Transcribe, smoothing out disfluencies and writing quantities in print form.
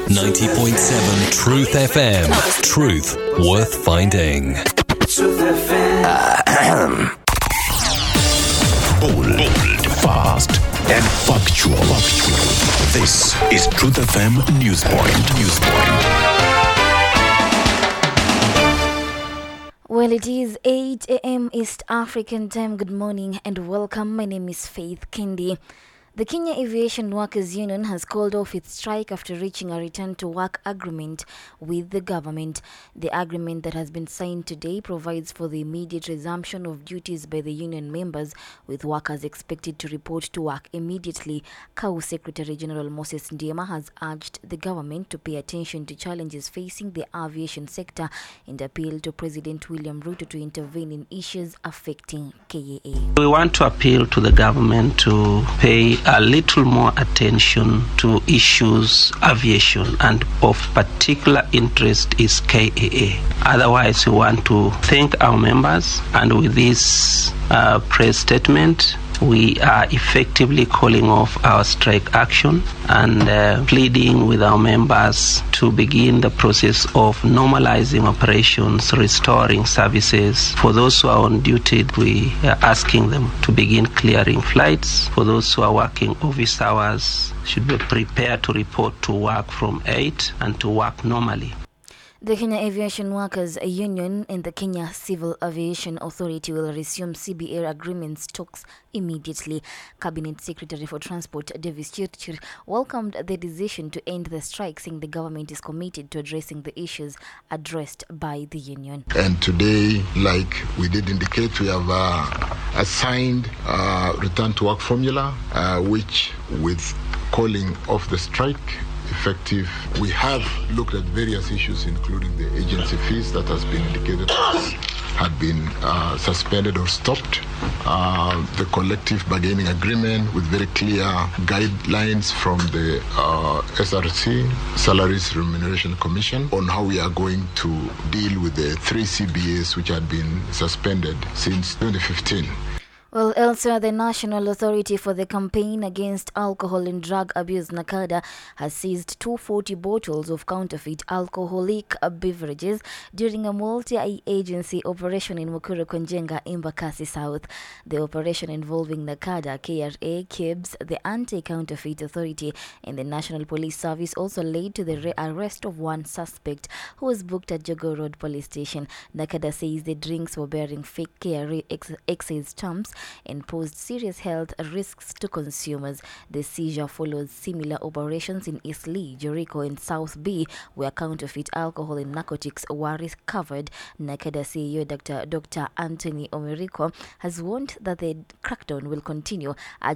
90.7 Truth FM. Truth worth finding. Truth FM. Bold, fast, and factual. This is Truth FM Newspoint. Well, it is 8 a.m. East African time. Good morning and welcome. My name is Faith Kendi. The Kenya Aviation Workers Union has called off its strike after reaching a return-to-work agreement with the government. The agreement that has been signed today provides for the immediate resumption of duties by the union members, with workers expected to report to work immediately. KAU Secretary General Moses Ndiema has urged the government to pay attention to challenges facing the aviation sector and appealed to President William Ruto to intervene in issues affecting KAA. We want to appeal to the government to pay a little more attention to issues aviation, and of particular interest is KAA. Otherwise, we want to thank our members, and with this press statement, we are effectively calling off our strike action and pleading with our members to begin the process of normalizing operations, restoring services. For those who are on duty, we are asking them to begin clearing flights. For those who are working office hours, should be prepared to report to work from 8 and to work normally. The Kenya Aviation Workers Union and the Kenya Civil Aviation Authority will resume CBA agreements talks immediately. Cabinet Secretary for Transport Davis Chirchir welcomed the decision to end the strike, saying the government is committed to addressing the issues addressed by the union. And today, like we did indicate, we have assigned return to work formula, which with calling off the strike effective. We have looked at various issues, including the agency fees that has been indicated had been suspended or stopped. The collective bargaining agreement with very clear guidelines from the SRC, Salaries Remuneration Commission, on how we are going to deal with the 3 CBAs which had been suspended since 2015. Well, elsewhere, the National Authority for the Campaign Against Alcohol and Drug Abuse, NACADA, has seized 240 bottles of counterfeit alcoholic beverages during a multi-agency operation in Mukuru Konjenga, Embakasi South. The operation involving NACADA, KRA, KIBS, the Anti-Counterfeit Authority, and the National Police Service also led to the arrest of one suspect who was booked at Jogo Road Police Station. NACADA says the drinks were bearing fake KRA excise stamps and posed serious health risks to consumers. The seizure follows similar operations in East Lee, Jericho, and South B, where counterfeit alcohol and narcotics were recovered. NACADA CEO Dr. Anthony Omeriko has warned that the crackdown will continue,